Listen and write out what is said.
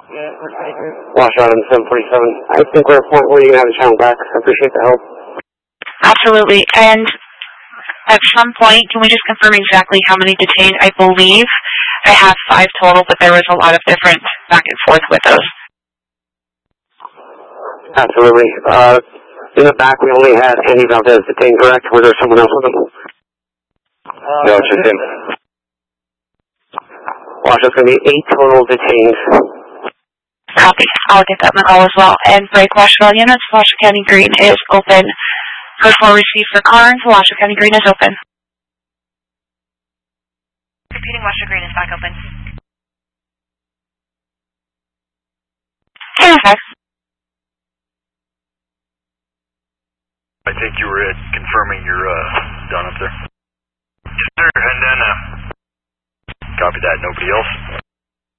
Wash out on 747. I think we're at a point where you can have the channel back. I appreciate the help. Absolutely. And at some point, can we just confirm exactly how many detained? I believe I have 5 total, but there was a lot of different back and forth with those. Absolutely. In the back, we only had Andy Valdez detained, correct? Was there someone else with him? No, it's just him. Wash, that's going to be 8 total detained. Copy. I'll get that in the call as well. And break Washington units, Washoe County Green is open. Code 4 received for Carnes, Washoe County Green is open. Repeating, Washoe Green is back open. Perfect. I think you were confirming you're done up there. Yes, sir. And then, copy that. Nobody else?